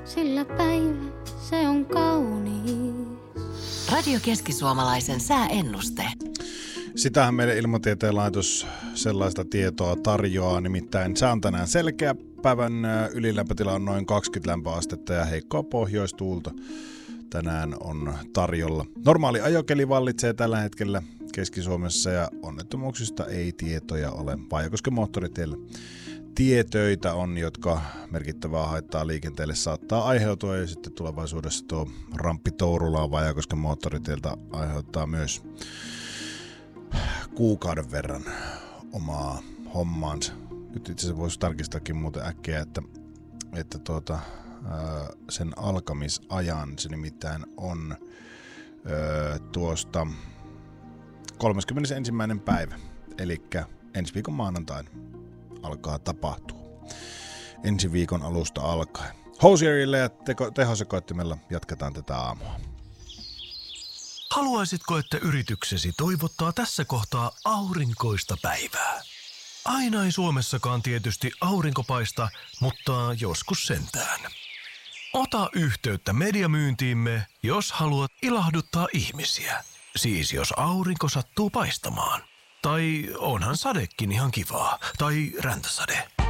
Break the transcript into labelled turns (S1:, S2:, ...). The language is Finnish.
S1: sillä päivä se on kaunis.
S2: Radio Keski-Suomalaisen sääennuste.
S3: Sitähän meidän ilmatieteen laitos sellaista tietoa tarjoaa, nimittäin sää on tänään selkeä. Päivän ylilämpötila on noin 20 lämpöastetta ja heikkoa pohjoistuulta tänään on tarjolla. Normaali ajokeli vallitsee tällä hetkellä Keski-Suomessa ja onnettomuuksista ei tietoja ole. Vaajakosken moottoritiellä tietöitä on, jotka merkittävää haittaa liikenteelle saattaa aiheutua ja sitten tulevaisuudessa tuo ramppi Tourulaan Vaajakosken moottoritieltä aiheuttaa myös kuukauden verran omaa hommaansa. Nyt itse asiassa voisi tarkistaakin muuten äkkiä, että sen alkamisajan se nimittäin on tuosta 31. päivä, eli ensi viikon maanantaina alkaa tapahtua. Ensi viikon alusta alkaen. Housierille ja tehosekoittimella jatketaan tätä aamua.
S4: Haluaisitko, että yrityksesi toivottaa tässä kohtaa aurinkoista päivää? Aina ei Suomessakaan tietysti aurinko paista, mutta joskus sentään. Ota yhteyttä mediamyyntiimme, jos haluat ilahduttaa ihmisiä. Siis jos aurinko sattuu paistamaan. Tai onhan sadekin ihan kivaa. Tai räntäsade.